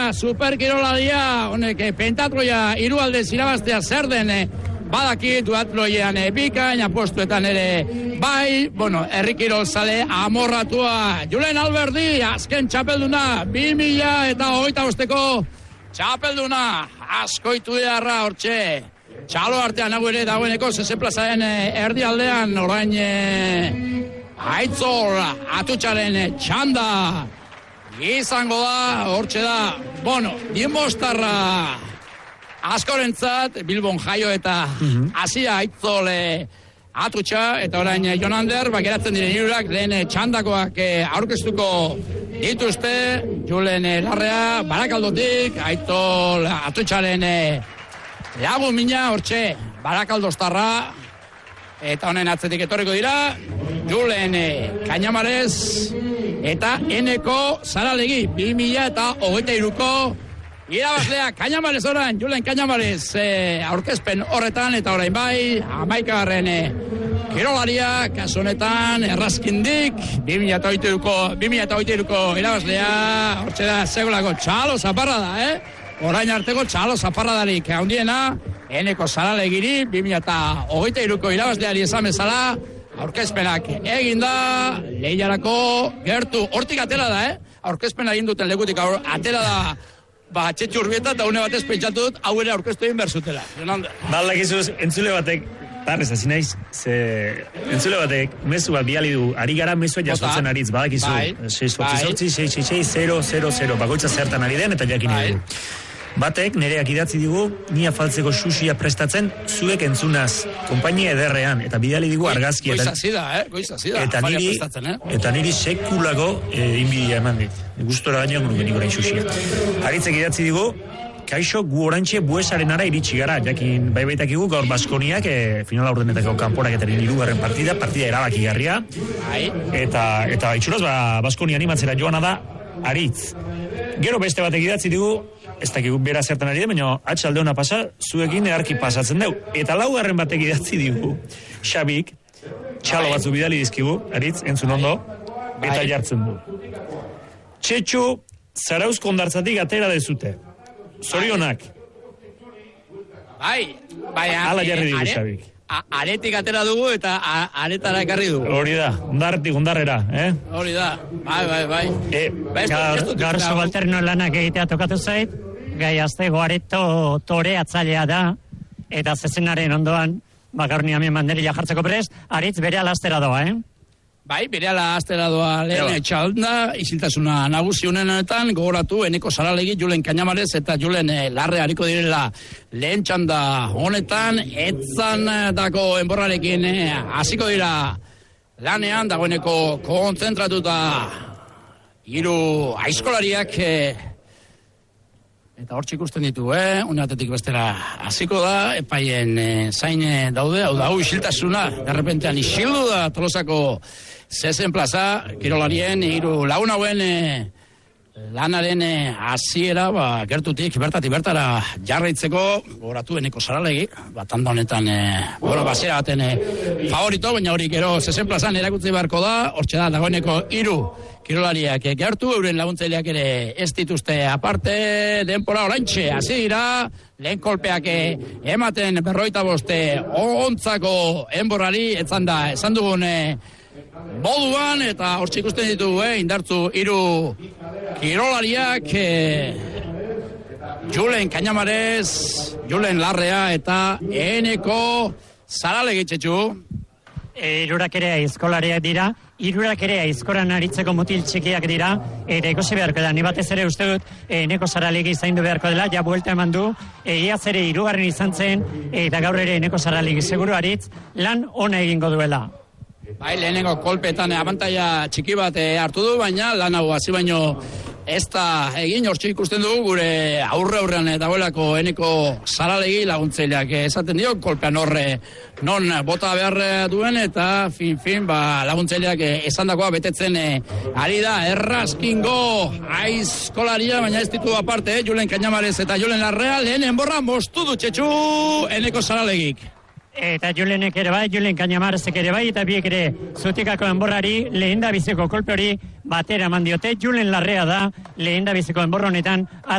superkirolaria, honek pentatroia 3 aldez irabaztea zer den, badaki duatloian bikain, apostuetan ere bai, herrikirol zale amorratua. Julen Alberdi, azken txapelduna, 2025ko txapelduna, askoitu beharra hortxe. Txalo artean hau ere dagoeneko, zezen plazaren erdialdean, orain Aitzol Atutxaren txanda izango da, hortxe da, Dinbostarra askorentzat, Bilbon jaio eta hasia Aitzol Atutxa, eta orain Jonander, geratzen diren hirurak, lehen txandakoak aurkeztuko dituzte, Julen Larrea, Barakaldotik, Aitzol Atutxaren lagun mina, hortxe, Barakaldostarra, eta honen atzetik etorriko dira, Julen Kañamarez, eta Eneko Zaralegi, 2023ko irabazlea Kañamarez orain, Julen Kañamarez aurkezpen horretan, eta orain bai, 11. kirolaria, kasu honetan, Errazkindik, 2023ko irabazlea, hortxe da, segulako txalo zaparra da, orain arteko txalo zaparradarik handiena, Eneko Zaralegiri, 2023ko irabazleari esan bezala, aurkezpenak eginda, lehiarako gertu, hortik atera da, aurkezpena egin duten lekutik atera da, Txetxu Urbieta, eta une batez pentsatu dut, hau ere aurkeztu egin berzutela. Balakizuz, entzule batek, tarrez hasi naiz, entzule batek, mezu bat biali du, ari gara mezua jasotzen aritz, badakizu, 6-0-0-0, bakoitza zertan ari den, eta jakin dugu. Batek, nereak idatzi digu, nia faltzeko sushia prestatzen, zuek entzunaz, konpainia ederrean, eta bidali digu argazki. Goizazida. Eta niri sekulako inbidia eman dit. Gustora baina nuke nik orain sushia. Aritzek idatzi digu, kaixo gu orantxe buesarenara iritsi gara, jakin baitakigu gaur Baskoniak finala urdenetako kanporaketaren 3. partida erabakigarria. Eta itxuraz, Baskonia animatzera joana da, Aritz. Gero beste batek idatzi digu, ez dakigu bera zertan ari da, baina atxalde hona pasa, zuekin edarki pasatzen deu. Eta 4. batek idatzi digu, Xabik, txalo batzu bidali dizkigu, Aritz, entzun ondo, eta jartzen du. Txetxu, Zarauzko ondartzatik atera dezute. Zorionak. Hala jarri digu, Xabik. Aretik atera dugu eta aretara ekarri dugu. Hori da, ondarrera, Hori da, bai. Gaur subalterno lanak egitea tokatu zait, gai aztego areto tore atzailea da, eta zezenaren ondoan, gaur ni hemen banderila jartzeko prest, Aritz bere alastera doa, Bai, bere astera doa lehen txalda, isiltasuna nagusi honetan, gogoratu, Eneko Zaralegi, Julen Kañamarez eta Julen Larre hariko direla lehen txanda honetan, etzan dako enborrarekin hasiko dira lanean, dagoeneko konzentratuta 3 aizkolariak, eta hortxe ikusten ditu, unatetik bestera hasiko da, epaien zain daude, hau isiltasuna, derrepentean isildu da Tolosako zezen plaza, kirolarien 3 lagun hauen lanaren hasiera gertutik bertatik bertara jarraitzeko, gogoratu Eneko Zaralegi, tanda honetan basera baten favorito, baina hori gero zezen plazan erakutzi beharko da, hortxe da, dagoeneko 3 kirolariak gertu, euren laguntzaileak ere ez dituzte aparte, denpora oraintxe, hasi dira, lehen kolpeak ematen 45 ontzako enborrari, esan dugun moduan, eta hortxe ikusten ditu, indartzu 3 kirolariak, Julen Kañamarez, Julen Larrea eta Eneko Zaralegi. Txetxu. 3 ere aizkolariak dira, 3 ere aizkoran aritzeko mutil txikiak dira, eta ikusi beharko da, ni batez ere uste dut Eneko Zaralegi zaindu beharko dela, ja buelta eman du, iaz ere 3. izan zen, eta gaur ere Eneko Zaralegi seguru Aritz, lan ona egingo duela. Bai, lehenengo kolpetan abantaila txiki bat hartu du, baina lan hau hasi baino ez da egin, hortxe ikusten dugu gure aurrean dagoelako Eneko Zaralegi laguntzaileak esaten dio, kolpean horre non bota behar duen, eta fin, laguntzaileak esandakoa betetzen ari da, Errazkingo aizkolaria, baina ez ditu aparte, Julen Kañamarez eta Julen Larrea, lehen enborra mostu du Txetxu Eneko Zaralegik. Eta Julenek ere bai, Julen Kañamarezek ere bai, eta biek ere zutikako enborrari lehen da biziko kolpe hori batera eman diote. Julen Larrea da lehen da biziko enborronetan